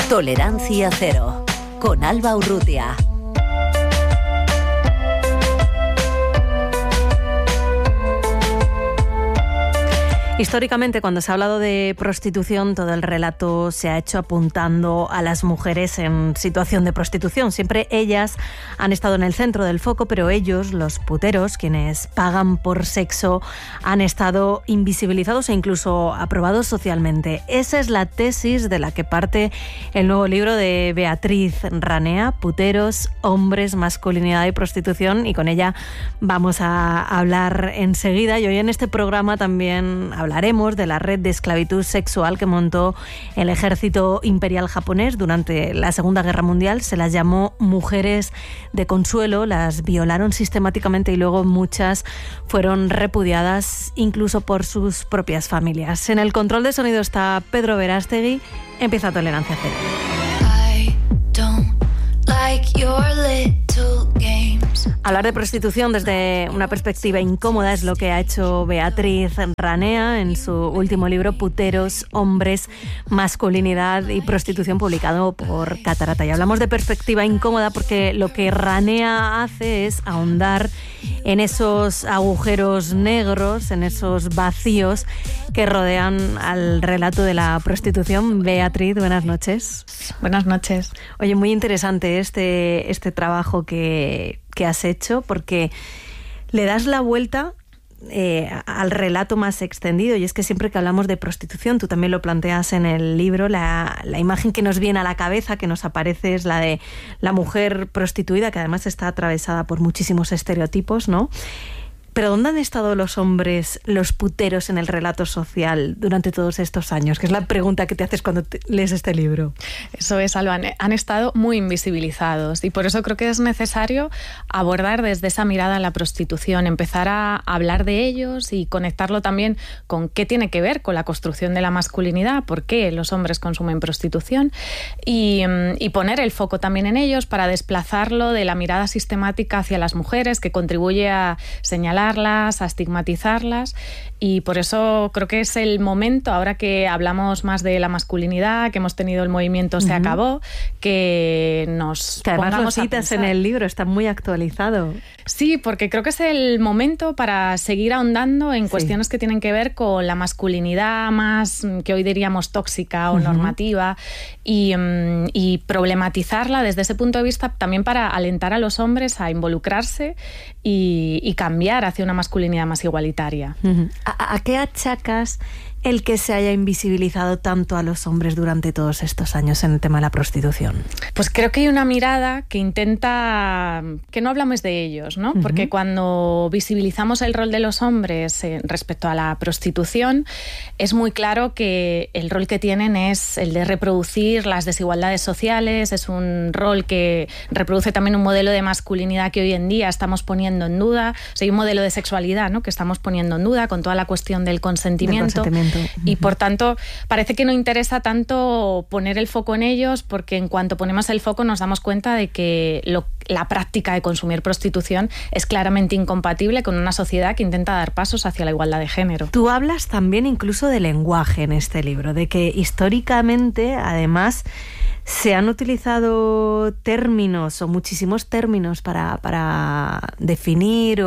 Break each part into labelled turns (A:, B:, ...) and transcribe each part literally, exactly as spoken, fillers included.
A: Tolerancia Cero, con Alba Urrutia.
B: Históricamente, cuando se ha hablado de prostitución, todo el relato se ha hecho apuntando a las mujeres en situación de prostitución. Siempre ellas han estado en el centro del foco, pero ellos, los puteros, quienes pagan por sexo, han estado invisibilizados e incluso aprobados socialmente. Esa es la tesis de la que parte el nuevo libro de Beatriz Ranea, Puteros, Hombres, Masculinidad y Prostitución, y con ella vamos a hablar enseguida. Y hoy en este programa también hablamos Hablaremos de la red de esclavitud sexual que montó el ejército imperial japonés durante la Segunda Guerra Mundial. Se las llamó mujeres de consuelo, las violaron sistemáticamente y luego muchas fueron repudiadas incluso por sus propias familias. En el control de sonido está Pedro Verástegui. Empieza Tolerancia Cero. I don't like your little games. Hablar de prostitución desde una perspectiva incómoda es lo que ha hecho Beatriz Ranea en su último libro Puteros, Hombres, Masculinidad y Prostitución, publicado por Catarata. Y hablamos de perspectiva incómoda porque lo que Ranea hace es ahondar en esos agujeros negros, en esos vacíos que rodean al relato de la prostitución. Beatriz, buenas noches.
C: Buenas noches.
B: Oye, muy interesante este, este trabajo que, que has hecho, porque le das la vuelta eh, al relato más extendido, y es que siempre que hablamos de prostitución, tú también lo planteas en el libro, la, la imagen que nos viene a la cabeza, que nos aparece, es la de la mujer prostituida, que además está atravesada por muchísimos estereotipos, ¿no? Pero ¿dónde han estado los hombres, los puteros, en el relato social durante todos estos años? Que es la pregunta que te haces cuando te lees este libro.
C: Eso es, Alba. Han estado muy invisibilizados y por eso creo que es necesario abordar desde esa mirada la prostitución, empezar a hablar de ellos y conectarlo también con qué tiene que ver con la construcción de la masculinidad, por qué los hombres consumen prostitución y, y poner el foco también en ellos para desplazarlo de la mirada sistemática hacia las mujeres, que contribuye a señalar a estigmatizarlas, y por eso creo que es el momento, ahora que hablamos más de la masculinidad, que hemos tenido el movimiento uh-huh. Se acabó, que nos
B: que además
C: pongamos
B: lo citas en el libro, está muy actualizado.
C: Sí, porque creo que es el momento para seguir ahondando en sí. cuestiones que tienen que ver con la masculinidad más, que hoy diríamos tóxica o uh-huh. normativa, y, um, y problematizarla desde ese punto de vista, también para alentar a los hombres a involucrarse y, y cambiar hacia una masculinidad más igualitaria.
B: Uh-huh. ¿A, ¿A qué achacas el que se haya invisibilizado tanto a los hombres durante todos estos años en el tema de la prostitución?
C: Pues creo que hay una mirada que intenta que no hablamos de ellos, ¿no? Uh-huh. Porque cuando visibilizamos el rol de los hombres eh, respecto a la prostitución, es muy claro que el rol que tienen es el de reproducir las desigualdades sociales, es un rol que reproduce también un modelo de masculinidad que hoy en día estamos poniendo en duda, o sea, hay un modelo de sexualidad, ¿no?, que estamos poniendo en duda con toda la cuestión del consentimiento. Del consentimiento. Y por tanto parece que no interesa tanto poner el foco en ellos, porque en cuanto ponemos el foco nos damos cuenta de que lo, la práctica de consumir prostitución es claramente incompatible con una sociedad que intenta dar pasos hacia la igualdad de género.
B: Tú hablas también incluso de lenguaje en este libro, de que históricamente además se han utilizado términos o muchísimos términos para, para definir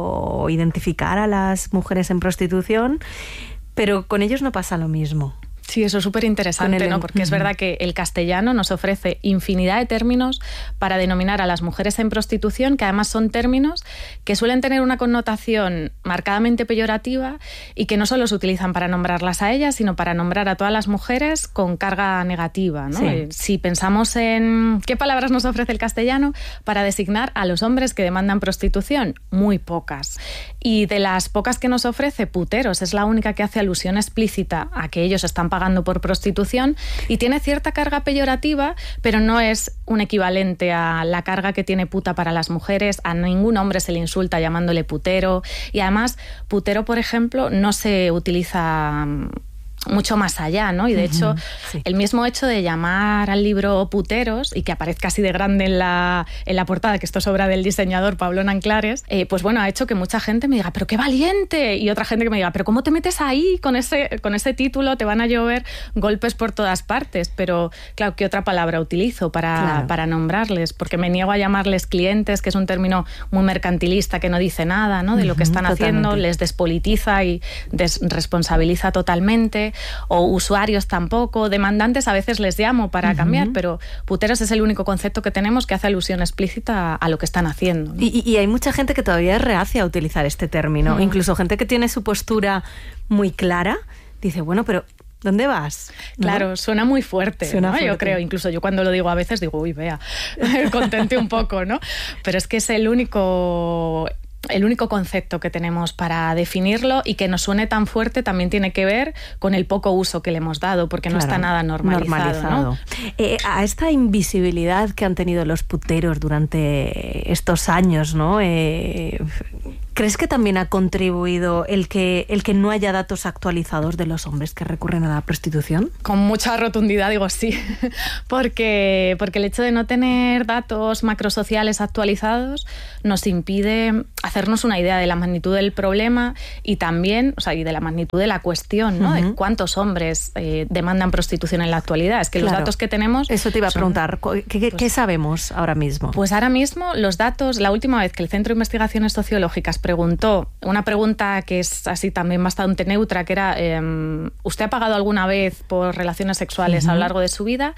B: o identificar a las mujeres en prostitución, pero con ellos no pasa lo mismo.
C: Sí, eso es súper interesante, ¿no? Porque es verdad que el castellano nos ofrece infinidad de términos para denominar a las mujeres en prostitución, que además son términos que suelen tener una connotación marcadamente peyorativa y que no solo se utilizan para nombrarlas a ellas, sino para nombrar a todas las mujeres con carga negativa, ¿no? Sí. Si pensamos en qué palabras nos ofrece el castellano para designar a los hombres que demandan prostitución, muy pocas. Y de las pocas que nos ofrece, puteros es la única que hace alusión explícita a que ellos están pagando por prostitución y tiene cierta carga peyorativa, pero no es un equivalente a la carga que tiene puta para las mujeres. A ningún hombre se le insulta llamándole putero, y además putero, por ejemplo, no se utiliza mucho más allá, ¿no? Y de hecho,
B: uh-huh, sí.
C: el mismo hecho de llamar al libro Puteros y que aparezca así de grande en la, en la portada, que esto es obra del diseñador Pablo Nanclares, eh, pues bueno, ha hecho que mucha gente me diga, pero qué valiente, y otra gente que me diga, pero ¿cómo te metes ahí con ese, con ese título? Te van a llover golpes por todas partes. Pero claro, ¿qué otra palabra utilizo para, claro. para nombrarles? Porque me niego a llamarles clientes, que es un término muy mercantilista que no dice nada, ¿no? de lo que están uh-huh, haciendo, totalmente. Les despolitiza y desresponsabiliza totalmente. O usuarios tampoco, demandantes a veces les llamo para uh-huh. cambiar, pero puteros es el único concepto que tenemos que hace alusión explícita a lo que están haciendo, ¿no?
B: Y, y hay mucha gente que todavía es reacia a utilizar este término, uh-huh. incluso gente que tiene su postura muy clara, dice, bueno, pero ¿dónde vas? ¿No?
C: Claro, suena muy fuerte,
B: suena
C: ¿no?
B: fuerte.
C: Yo creo, incluso yo cuando lo digo a veces digo, uy, vea, contente un poco, ¿no? Pero es que es el único... El único concepto que tenemos para definirlo, y que nos suene tan fuerte también tiene que ver con el poco uso que le hemos dado, porque claro, no está nada normalizado. normalizado. ¿no?
B: Eh, a esta invisibilidad que han tenido los puteros durante estos años, ¿no? Eh, ¿crees que también ha contribuido el que, el que no haya datos actualizados de los hombres que recurren a la prostitución?
C: Con mucha rotundidad digo sí, porque, porque el hecho de no tener datos macrosociales actualizados nos impide hacernos una idea de la magnitud del problema y también, o sea, y de la magnitud de la cuestión, ¿no? Uh-huh. De cuántos hombres eh, demandan prostitución en la actualidad. Es que claro, los datos que tenemos...
B: Eso te iba a
C: son,
B: preguntar. ¿Qué, qué, pues, ¿Qué sabemos ahora mismo?
C: Pues ahora mismo los datos, la última vez que el Centro de Investigaciones Sociológicas preguntó una pregunta que es así también bastante neutra, que era eh, ¿usted ha pagado alguna vez por relaciones sexuales uh-huh. a lo largo de su vida?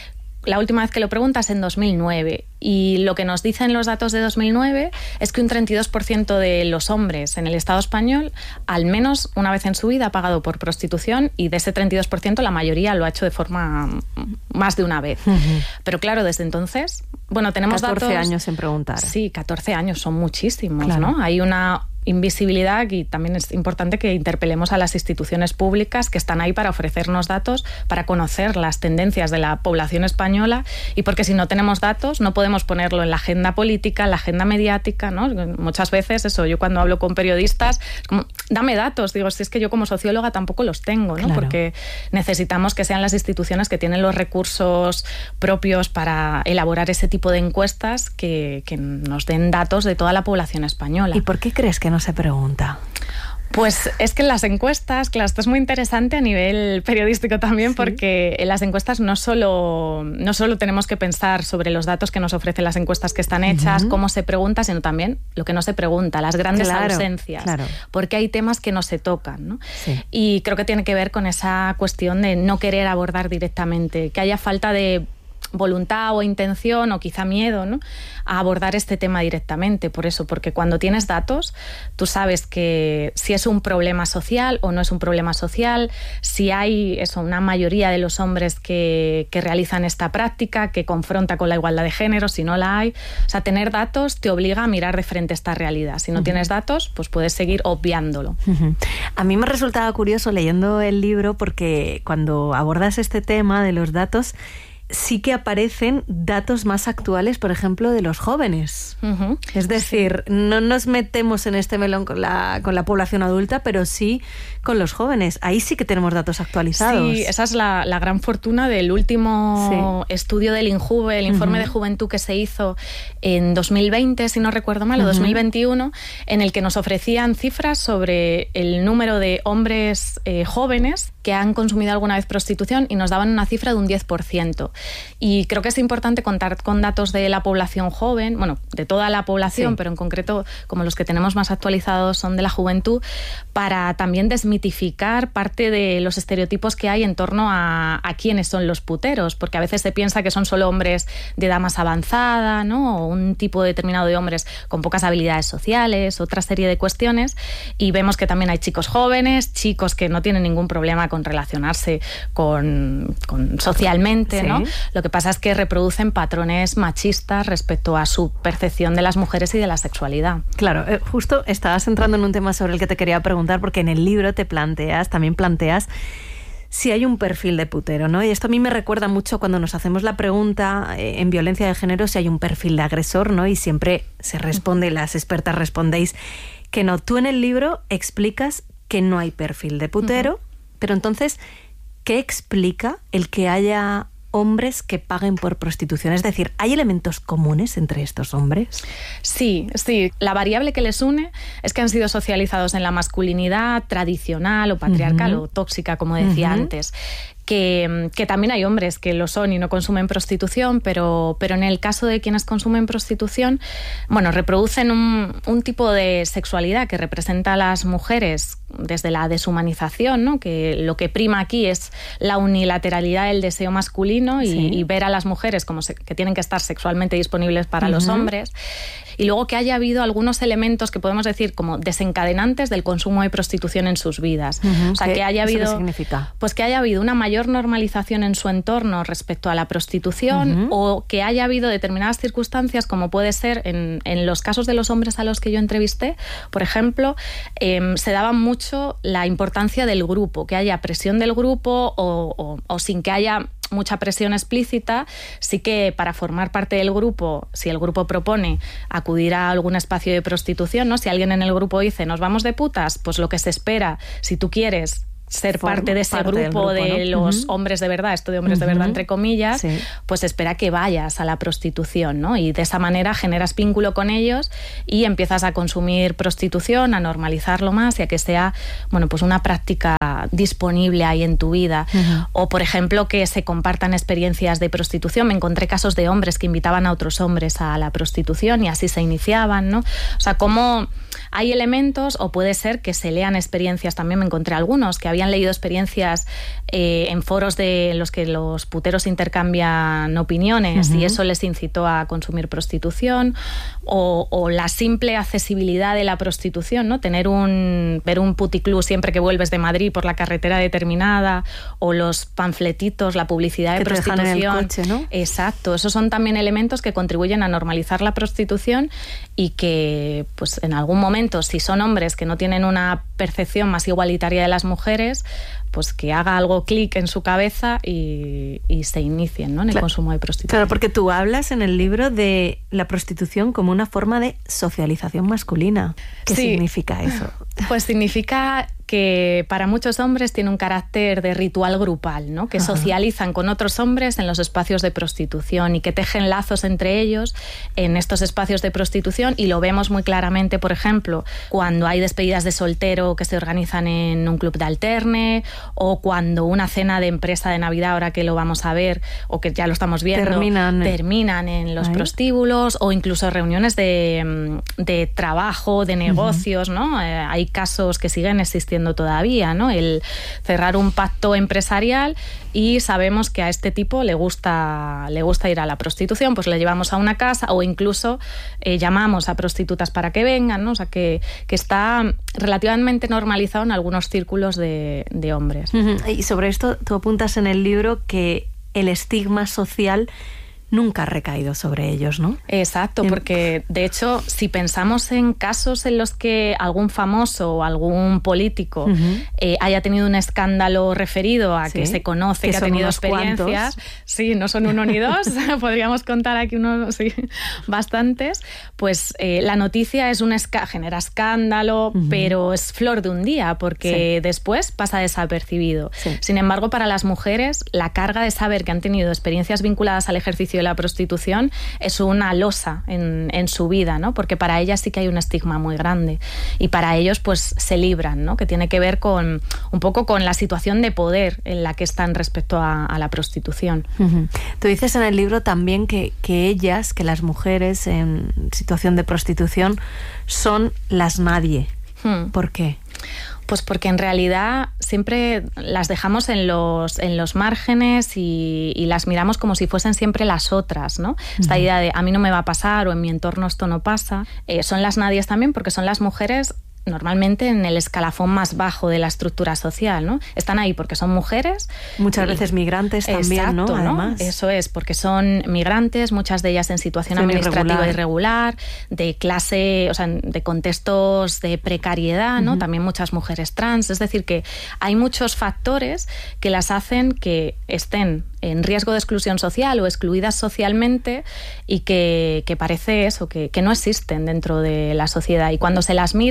C: La última vez que lo preguntas en dos mil nueve, y lo que nos dicen los datos de dos mil nueve es que un treinta y dos por ciento de los hombres en el Estado español al menos una vez en su vida ha pagado por prostitución, y de ese treinta y dos por ciento la mayoría lo ha hecho de forma más de una vez. Uh-huh. Pero claro, desde entonces, bueno, tenemos
B: catorce
C: datos...
B: años en preguntar.
C: Sí, catorce años son muchísimos,
B: claro.
C: ¿no? Hay una invisibilidad, y también es importante que interpelemos a las instituciones públicas que están ahí para ofrecernos datos, para conocer las tendencias de la población española, y porque si no tenemos datos no podemos ponerlo en la agenda política, en la agenda mediática, ¿no? Muchas veces eso, yo cuando hablo con periodistas es como, dame datos, digo, si es que yo como socióloga tampoco los tengo, ¿no? Claro. Porque necesitamos que sean las instituciones que tienen los recursos propios para elaborar ese tipo de encuestas que, que nos den datos de toda la población española.
B: ¿Y por qué crees que no se pregunta?
C: Pues es que en las encuestas, claro, esto es muy interesante a nivel periodístico también, sí. porque en las encuestas no solo, no solo tenemos que pensar sobre los datos que nos ofrecen las encuestas que están hechas, uh-huh. cómo se pregunta, sino también lo que no se pregunta, las grandes claro, ausencias, claro. porque hay temas que no se tocan, ¿no? Sí. Y creo que tiene que ver con esa cuestión de no querer abordar directamente, que haya falta de voluntad o intención o quizá miedo, ¿no? a abordar este tema directamente. Por eso, porque cuando tienes datos, tú sabes que si es un problema social o no es un problema social, si hay eso, una mayoría de los hombres que, que realizan esta práctica, que confronta con la igualdad de género, si no la hay. O sea, tener datos te obliga a mirar de frente esta realidad. Si no uh-huh. tienes datos, pues puedes seguir obviándolo.
B: Uh-huh. A mí me resultaba curioso leyendo el libro, porque cuando abordas este tema de los datos, sí que aparecen datos más actuales, por ejemplo, de los jóvenes. Uh-huh. Es decir, sí. no nos metemos en este melón con la, con la población adulta, pero sí con los jóvenes. Ahí sí que tenemos datos actualizados.
C: Sí, esa es la, la gran fortuna del último sí. estudio del INJUVE, el informe uh-huh. de juventud que se hizo en dos mil veinte, si no recuerdo mal, uh-huh. o dos mil veintiuno, en el que nos ofrecían cifras sobre el número de hombres eh, jóvenes que han consumido alguna vez prostitución, y nos daban una cifra de un diez por ciento. Y creo que es importante contar con datos de la población joven, bueno, de toda la población, sí. pero en concreto, como los que tenemos más actualizados son de la juventud, para también desmitificar parte de los estereotipos que hay en torno a, a quiénes son los puteros, porque a veces se piensa que son solo hombres de edad más avanzada, ¿no? O un tipo determinado de hombres con pocas habilidades sociales, otra serie de cuestiones, y vemos que también hay chicos jóvenes, chicos que no tienen ningún problema con relacionarse con, con socialmente, sí. ¿no? Lo que pasa es que reproducen patrones machistas respecto a su percepción de las mujeres y de la sexualidad.
B: Claro, eh, justo estabas entrando en un tema sobre el que te quería preguntar, porque en el libro te planteas, también planteas si hay un perfil de putero, ¿no? Y esto a mí me recuerda mucho cuando nos hacemos la pregunta eh, en violencia de género si hay un perfil de agresor, ¿no? Y siempre se responde, las expertas respondéis que no. Tú en el libro explicas que no hay perfil de putero, uh-huh. Pero entonces, ¿qué explica el que haya hombres que paguen por prostitución? Es decir, ¿hay elementos comunes entre estos hombres?
C: Sí, sí. La variable que les une es que han sido socializados en la masculinidad tradicional o patriarcal uh-huh. o tóxica, como decía uh-huh. antes. Que, que también hay hombres que lo son y no consumen prostitución, pero, pero en el caso de quienes consumen prostitución, bueno, reproducen un, un tipo de sexualidad que representa a las mujeres desde la deshumanización, ¿no? Que lo que prima aquí es la unilateralidad del deseo masculino y, sí. y ver a las mujeres como se, que tienen que estar sexualmente disponibles para uh-huh. los hombres. Y luego que haya habido algunos elementos que podemos decir como desencadenantes del consumo de prostitución en sus vidas.
B: Uh-huh.
C: O sea,
B: ¿Qué,
C: que haya habido...
B: ¿Eso qué significa?
C: Pues que haya habido una mayor normalización en su entorno respecto a la prostitución uh-huh. o que haya habido determinadas circunstancias, como puede ser en, en los casos de los hombres a los que yo entrevisté, por ejemplo, eh, se daba mucho la importancia del grupo, que haya presión del grupo o, o, o sin que haya mucha presión explícita, sí que para formar parte del grupo, si el grupo propone acudir a algún espacio de prostitución, ¿no? Si alguien en el grupo dice, nos vamos de putas, pues lo que se espera, si tú quieres ser Forma parte de ese parte grupo, grupo de ¿no? los uh-huh. hombres de verdad, esto de hombres uh-huh. de verdad entre comillas, sí. pues espera que vayas a la prostitución, ¿no? Y de esa manera generas vínculo con ellos y empiezas a consumir prostitución, a normalizarlo más y a que sea, bueno, pues una práctica disponible ahí en tu vida. Uh-huh. O, por ejemplo, que se compartan experiencias de prostitución. Me encontré casos de hombres que invitaban a otros hombres a la prostitución y así se iniciaban, ¿no? O sea, como hay elementos, o puede ser que se lean experiencias, también me encontré algunos que habían leído experiencias eh, en foros de en los que los puteros intercambian opiniones uh-huh. y eso les incitó a consumir prostitución, o, o la simple accesibilidad de la prostitución, ¿no? Tener un ver un puticlub siempre que vuelves de Madrid por la carretera determinada, o los panfletitos, la publicidad de
B: que
C: prostitución.
B: Te dejan en el coche, ¿no?
C: Exacto, esos son también elementos que contribuyen a normalizar la prostitución y que, pues, en algún momento, si son hombres que no tienen una percepción más igualitaria de las mujeres, pues que haga algo clic en su cabeza y, y se inicien, ¿no? en el claro, consumo de prostitución.
B: Claro, porque tú hablas en el libro de la prostitución como una forma de socialización masculina. ¿Qué sí. significa eso?
C: Pues significa que para muchos hombres tiene un carácter de ritual grupal, ¿no? Que Ajá. socializan con otros hombres en los espacios de prostitución y que tejen lazos entre ellos en estos espacios de prostitución, y lo vemos muy claramente, por ejemplo, cuando hay despedidas de soltero que se organizan en un club de alterne, o cuando una cena de empresa de Navidad, ahora que lo vamos a ver, o que ya lo estamos viendo,
B: terminan,
C: terminan en los ¿Ahí? prostíbulos, o incluso reuniones de, de trabajo, de negocios, uh-huh. ¿no? Eh, hay casos que siguen existiendo todavía, ¿no? El cerrar un pacto empresarial y sabemos que a este tipo le gusta, le gusta ir a la prostitución, pues le llevamos a una casa o incluso eh, llamamos a prostitutas para que vengan, ¿no? O sea, que, que está relativamente normalizado en algunos círculos de, de hombres.
B: Uh-huh. Y sobre esto tú apuntas en el libro que el estigma social nunca ha recaído sobre ellos, ¿no?
C: Exacto, porque de hecho, si pensamos en casos en los que algún famoso o algún político uh-huh. eh, haya tenido un escándalo referido a sí, que se conoce que, que ha tenido experiencias, cuantos. sí, no son uno ni dos, podríamos contar aquí unos, sí, bastantes, pues eh, la noticia es una esca- genera escándalo, uh-huh. pero es flor de un día, porque sí. después pasa desapercibido. Sí. Sin embargo, para las mujeres, la carga de saber que han tenido experiencias vinculadas al ejercicio de la prostitución es una losa en, en su vida, ¿no? Porque para ellas sí que hay un estigma muy grande y para ellos pues se libran, ¿no? Que tiene que ver con un poco con la situación de poder en la que están respecto a, a la prostitución.
B: Uh-huh. Tú dices en el libro también que, que ellas, que las mujeres en situación de prostitución son las nadie. Hmm. ¿Por qué?
C: Pues porque en realidad siempre las dejamos en los, en los márgenes y, y las miramos como si fuesen siempre las otras, ¿no? Uh-huh. Esta idea de a mí no me va a pasar o en mi entorno esto no pasa. Eh, son las nadies también porque son las mujeres normalmente en el escalafón más bajo de la estructura social, ¿no? Están ahí porque son mujeres.
B: Muchas y, veces migrantes también,
C: exacto,
B: ¿no? Además.
C: ¿no? Eso es, porque son migrantes, muchas de ellas en situación son administrativa irregular. irregular, de clase, o sea, de contextos de precariedad, ¿no? Uh-huh. También muchas mujeres trans. Es decir, que hay muchos factores que las hacen que estén en riesgo de exclusión social o excluidas socialmente y que, que parece eso, que, que no existen dentro de la sociedad. Y cuando se las mira,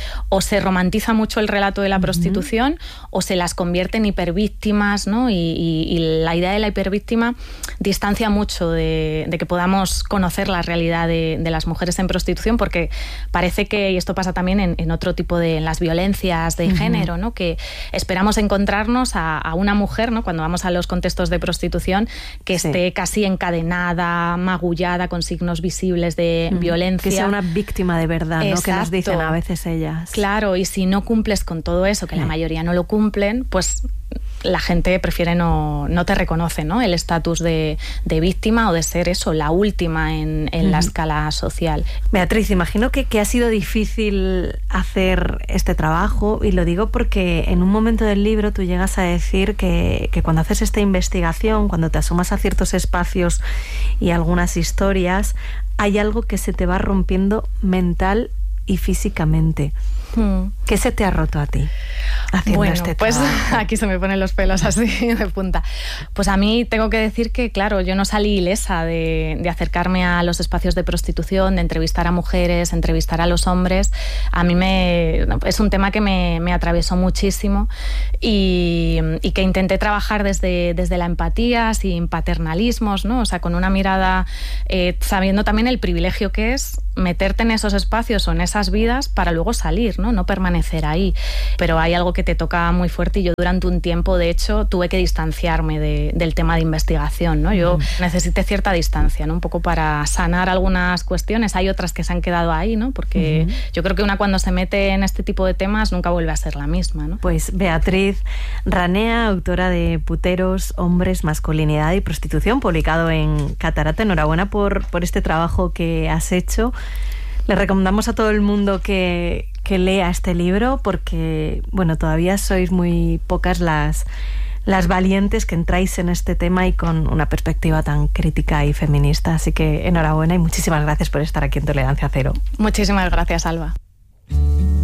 C: o se romantiza mucho el relato de la uh-huh. prostitución o se las convierte en hipervíctimas, ¿no? Y, y, y la idea de la hipervíctima distancia mucho de, de que podamos conocer la realidad de, de las mujeres en prostitución, porque parece que, y esto pasa también en, en otro tipo de, en las violencias de uh-huh. género, ¿no? Que esperamos encontrarnos a, a una mujer, ¿no? Cuando vamos a los contextos de prostitución, que sí. esté casi encadenada, magullada, con signos visibles de uh-huh. violencia.
B: Que sea una víctima de verdad, ¿no? Que nos dicen a veces ellas.
C: Claro, y si no cumples con todo eso, que sí. la mayoría no lo cumplen, pues la gente prefiere no, no te reconoce, ¿no? El estatus de, de víctima o de ser eso, la última en, en uh-huh. la escala social.
B: Beatriz, imagino que, que ha sido difícil hacer este trabajo, y lo digo porque en un momento del libro tú llegas a decir que, que cuando haces esta investigación, cuando te asomas a ciertos espacios y algunas historias, hay algo que se te va rompiendo mental y físicamente. Hmm. ¿Qué se te ha roto a ti haciendo
C: bueno,
B: este
C: pues
B: trabajo?
C: Aquí se me ponen los pelos así de punta. Pues a mí tengo que decir que, claro, yo no salí ilesa de, de acercarme a los espacios de prostitución, de entrevistar a mujeres, entrevistar a los hombres. A mí me, es un tema que me, me atravesó muchísimo y, y que intenté trabajar desde, desde la empatía, sin paternalismos, ¿no? O sea, con una mirada, eh, sabiendo también el privilegio que es meterte en esos espacios o en esas vidas para luego salir, ¿no? No permanecer ahí. Pero hay algo que te toca muy fuerte y yo durante un tiempo, de hecho, tuve que distanciarme de, del tema de investigación, ¿no? Yo mm. necesité cierta distancia, ¿no? Un poco para sanar algunas cuestiones. Hay otras que se han quedado ahí, ¿no? Porque mm. yo creo que una cuando se mete en este tipo de temas nunca vuelve a ser la misma, ¿no?
B: Pues Beatriz Ranea, autora de Puteros, Hombres, Masculinidad y Prostitución, publicado en Catarata. Enhorabuena por, por este trabajo que has hecho. Le recomendamos a todo el mundo que, que lea este libro porque, bueno, todavía sois muy pocas las, las valientes que entráis en este tema y con una perspectiva tan crítica y feminista. Así que enhorabuena y muchísimas gracias por estar aquí en Tolerancia Cero.
C: Muchísimas gracias, Alba.